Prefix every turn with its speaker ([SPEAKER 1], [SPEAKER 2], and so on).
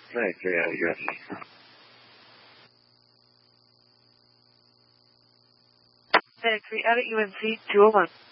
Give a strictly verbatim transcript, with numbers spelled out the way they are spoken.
[SPEAKER 1] Flag three out of U S C.
[SPEAKER 2] Flag three out of U N C two oh one.